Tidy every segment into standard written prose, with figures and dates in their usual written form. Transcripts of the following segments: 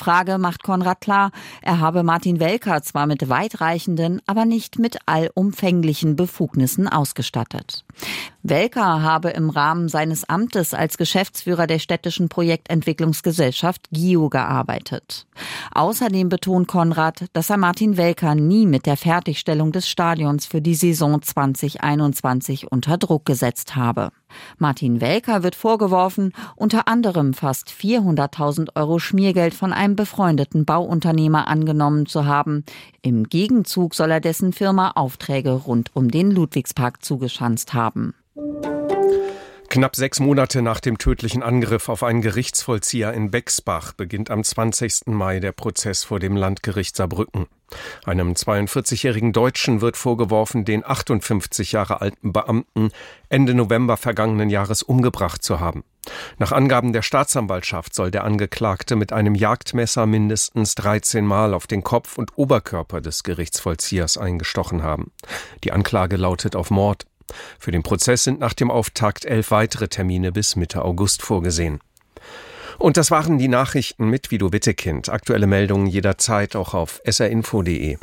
Frage macht Konrad klar, er habe Martin Welker zwar mit weitreichenden, aber nicht mit allumfänglichen Befugnissen ausgestattet. Welker habe im Rahmen seines Amtes als Geschäftsführer der städtischen Projektentwicklungsgesellschaft GIO gearbeitet. Außerdem betont Konrad, dass er Martin Welker nie mit der Fertigstellung des Stadions für die Saison 2021 unter Druck gesetzt habe. Martin Welker wird vorgeworfen, unter anderem fast 400.000 € Schmiergeld von einem befreundeten Bauunternehmer angenommen zu haben. Im Gegenzug soll er dessen Firma Aufträge rund um den Ludwigspark zugeschanzt haben. Knapp 6 Monate nach dem tödlichen Angriff auf einen Gerichtsvollzieher in Bexbach beginnt am 20. Mai der Prozess vor dem Landgericht Saarbrücken. Einem 42-jährigen Deutschen wird vorgeworfen, den 58 Jahre alten Beamten Ende November vergangenen Jahres umgebracht zu haben. Nach Angaben der Staatsanwaltschaft soll der Angeklagte mit einem Jagdmesser mindestens 13 Mal auf den Kopf und Oberkörper des Gerichtsvollziehers eingestochen haben. Die Anklage lautet auf Mord. Für den Prozess sind nach dem Auftakt 11 weitere Termine bis Mitte August vorgesehen. Und das waren die Nachrichten mit Guido Wittekind. Aktuelle Meldungen jederzeit auch auf srinfo.de.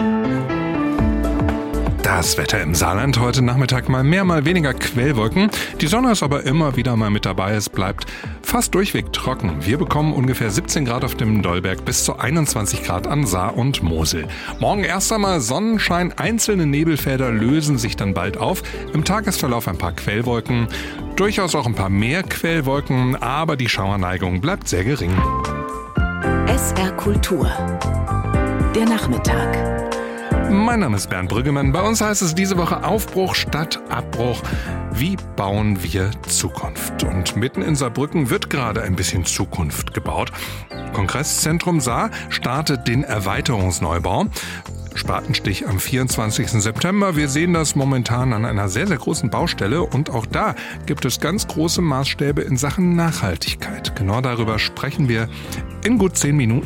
Das Wetter im Saarland heute Nachmittag mal mehr, mal weniger Quellwolken. Die Sonne ist aber immer wieder mal mit dabei. Es bleibt fast durchweg trocken. Wir bekommen ungefähr 17 Grad auf dem Dollberg bis zu 21 Grad an Saar und Mosel. Morgen erst einmal Sonnenschein. Einzelne Nebelfelder lösen sich dann bald auf. Im Tagesverlauf ein paar Quellwolken. Durchaus auch ein paar mehr Quellwolken, aber die Schauerneigung bleibt sehr gering. SR Kultur. Der Nachmittag. Mein Name ist Bernd Brüggemann. Bei uns heißt es diese Woche Aufbruch statt Abbruch. Wie bauen wir Zukunft? Und mitten in Saarbrücken wird gerade ein bisschen Zukunft gebaut. Kongresszentrum Saar startet den Erweiterungsneubau. Spatenstich am 24. September. Wir sehen das momentan an einer sehr, sehr großen Baustelle. Und auch da gibt es ganz große Maßstäbe in Sachen Nachhaltigkeit. Genau darüber sprechen wir in gut 10 Minuten.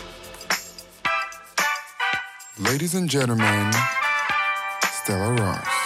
Ladies and gentlemen, Stella Ross.